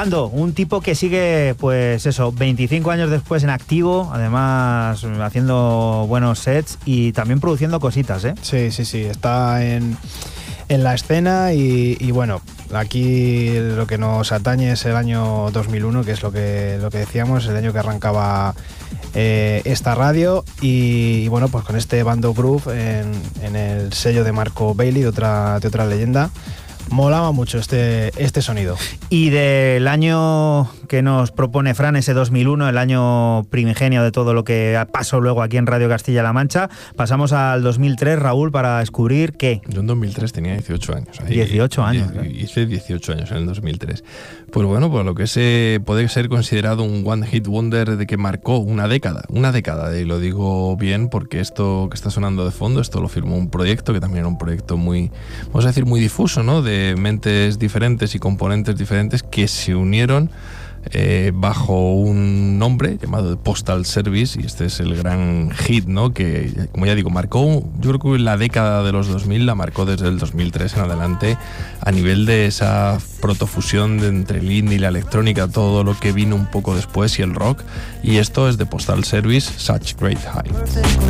Bando, un tipo que sigue, pues eso, 25 años después en activo, además haciendo buenos sets y también produciendo cositas, ¿eh? Sí, está en la escena y bueno, aquí lo que nos atañe es el año 2001, que es lo que decíamos, el año que arrancaba esta radio y bueno, pues con este Bando Groove en el sello de Marco Bailey, de otra leyenda. Molaba mucho este sonido. Y del año que nos propone Fran, ese 2001, el año primigenio de todo lo que pasó luego aquí en Radio Castilla-La Mancha, pasamos al 2003, Raúl, para descubrir ¿qué? Yo en 2003 tenía 18 años. 18 años. Hice 18 años en el 2003. Pues bueno, pues lo que puede ser considerado un One Hit Wonder de que marcó una década, y lo digo bien porque esto que está sonando de fondo, esto lo firmó un proyecto que también era un proyecto muy, vamos a decir, muy difuso, ¿no? De mentes diferentes y componentes diferentes que se unieron bajo un nombre llamado Postal Service, y este es el gran hit, ¿no? Que, como ya digo, marcó, yo creo que la década de los 2000 la marcó desde el 2003 en adelante, a nivel de esa protofusión entre el indie y la electrónica, todo lo que vino un poco después, y el rock, y esto es de Postal Service, Such Great Heights.